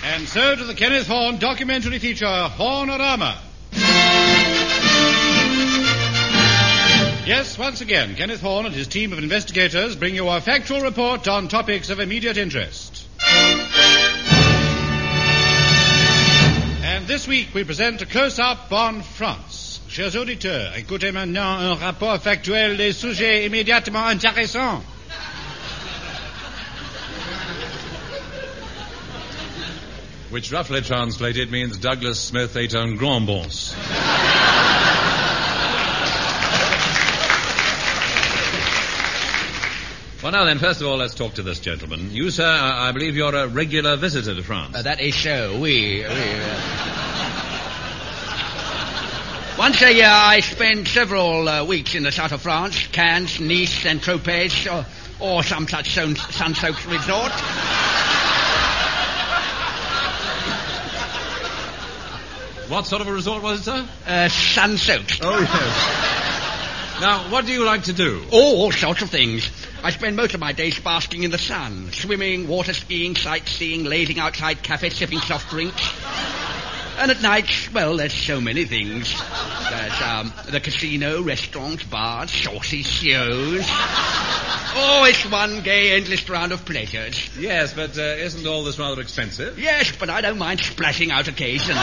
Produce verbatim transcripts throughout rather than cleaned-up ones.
And so to the Kenneth Horne documentary feature, Hornorama. Yes, once again, Kenneth Horne and his team of investigators bring you a factual report on topics of immediate interest. And this week we present a close-up on France. Chers auditeurs, écoutez maintenant un rapport factuel des sujets immédiatement intéressants. Which, roughly translated, means Douglas Smith ate un grand bons. Well, now then, first of all, let's talk to this gentleman. You, sir, I, I believe you're a regular visitor to France. Uh, that is so, oui, oui. Uh... Once a year, I spend several uh, weeks in the south of France, Cannes, Nice, and Tropez, or, or some such sun- sun-soaked resort. What sort of a resort was it, sir? Uh, sun-soaked. Oh, yes. Now, what do you like to do? Oh, all sorts of things. I spend most of my days basking in the sun, swimming, water skiing, sightseeing, lazing outside cafes, sipping soft drinks. And at night, well, there's so many things. There's um, the casino, restaurants, bars, saucy shows. Oh, it's one gay, endless round of pleasures. Yes, but uh, isn't all this rather expensive? Yes, but I don't mind splashing out occasionally.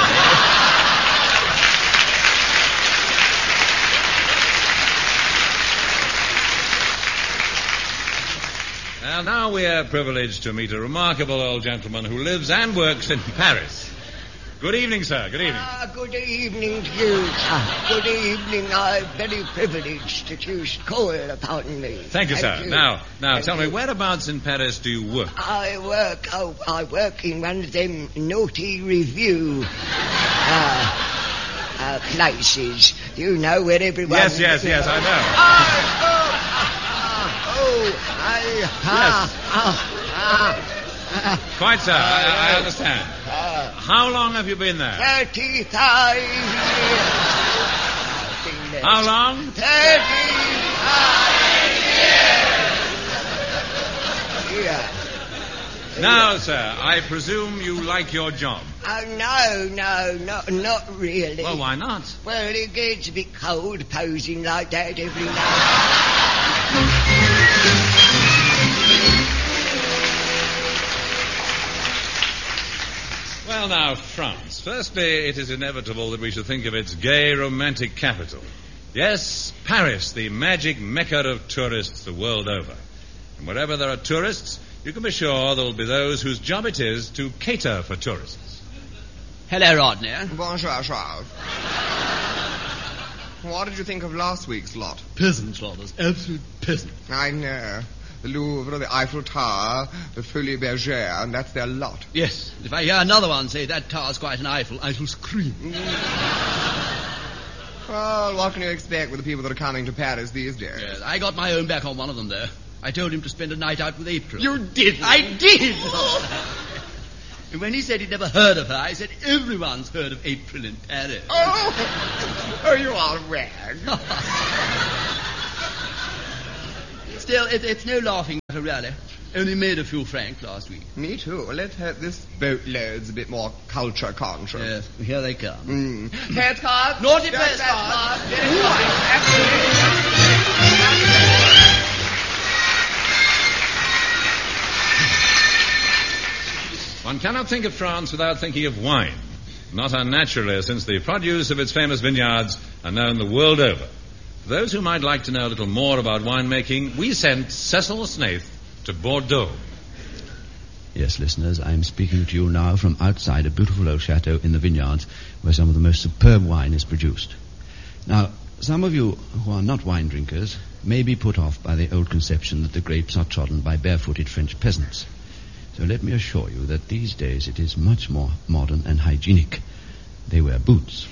Well, now we are privileged to meet a remarkable old gentleman who lives and works in Paris. Good evening, sir. Good evening. Ah, good evening to you, sir. Good evening. I'm very privileged that you should call upon me. Thank you, Thank sir. you. Now, now, Thank tell you. me, whereabouts in Paris do you work? I work, oh, I work in one of them naughty review uh, uh, places. You know, where everyone... Yes, yes, yes, I know. Oh, oh, ah, oh, I... Ah, ah, ah, ah, Quite, sir. I, I understand. ah. How long have you been there? Thirty-five years. I've been there. How long? Thirty-five years. Yeah. Now, sir, I presume you like your job. Oh, no, no, not, not really. Well, why not? Well, it gets a bit cold posing like that every night. Well, now, France. Firstly, it is inevitable that we should think of its gay, romantic capital. Yes, Paris, the magic mecca of tourists the world over. And wherever there are tourists, you can be sure there will be those whose job it is to cater for tourists. Hello, Rodney. Bonjour, Charles. What did you think of last week's lot? Peasants, Lotters. Absolute peasants. I know. The Louvre, the Eiffel Tower, the Folies Bergère, and that's their lot. Yes, if I hear another one say that tower's quite an Eiffel, I shall scream. Well, what can you expect with the people that are coming to Paris these days? Yes, I got my own back on one of them there. I told him to spend a night out with April. You did? I did! And when he said he'd never heard of her, I said, everyone's heard of April in Paris. Oh, oh you are rag. Still, it, it's no laughing matter, really. Only made a few francs last week. Me too. Let's have this boatloads a bit more culture conscious. Yes, here they come. Mm. Petcard! Naughty Yes, Petcard! One cannot think of France without thinking of wine. Not unnaturally, since the produce of its famous vineyards are known the world over. For those who might like to know a little more about winemaking, we sent Cecil Snaith to Bordeaux. Yes, listeners, I am speaking to you now from outside a beautiful old chateau in the vineyards where some of the most superb wine is produced. Now, some of you who are not wine drinkers may be put off by the old conception that the grapes are trodden by barefooted French peasants. So let me assure you that these days it is much more modern and hygienic. They wear boots.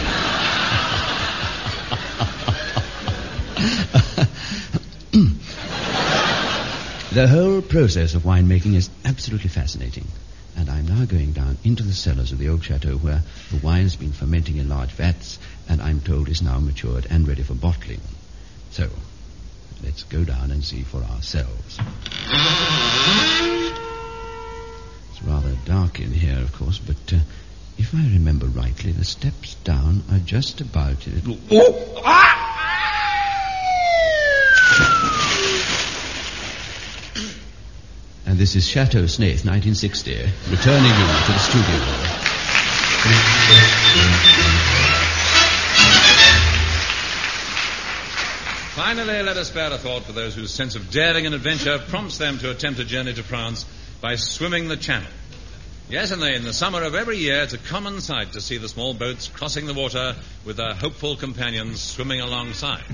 The whole process of winemaking is absolutely fascinating, and I'm now going down into the cellars of the old chateau where the wine has been fermenting in large vats and I'm told is now matured and ready for bottling. So, let's go down and see for ourselves. It's rather dark dark in here, of course, but uh, if I remember rightly, the steps down are just about it. Oh! Ah! And this is Chateau Snaith, nineteen sixty, returning you to the studio. Finally, let us spare a thought for those whose sense of daring and adventure prompts them to attempt a journey to France by swimming the Channel. Yes, and in the summer of every year, it's a common sight to see the small boats crossing the water with their hopeful companions swimming alongside.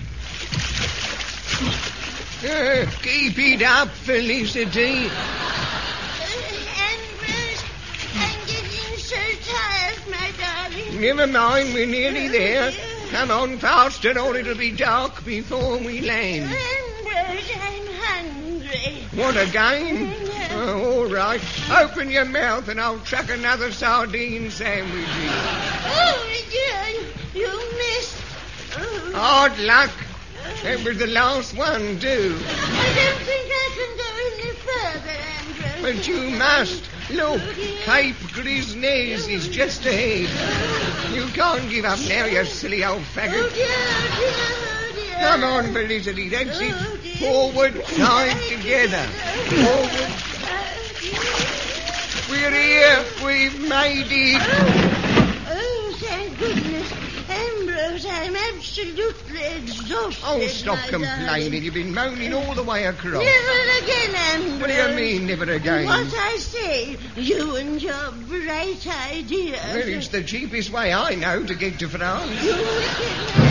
Uh, keep it up, Felicity. Uh, Ambrose, I'm getting so tired, my darling. Never mind, we're nearly there. Come on faster, or it'll be dark before we land. Ambrose, I'm hungry. What, again? Oh, all right. Open your mouth and I'll chuck another sardine sandwich in. Oh, dear, you missed. Oh. Hard luck. That was the last one, too. I don't think I can go any further, Ambrose. But you must. Look, Cape Grisnez is just ahead. You can't give up now, you silly old faggot. Oh, dear, oh, dear, oh, dear. Come on, Felicity, that's Oh, it. dear. Forward, side together. Forward. We're here. We've made it. Oh, thank goodness. Ambrose, I'm absolutely exhausted. Oh, stop my complaining. darling. You've been moaning all the way across. Never again, Ambrose. What do you mean, never again? What I say, you and your bright ideas. Well, it's the cheapest way I know to get to France. You wicked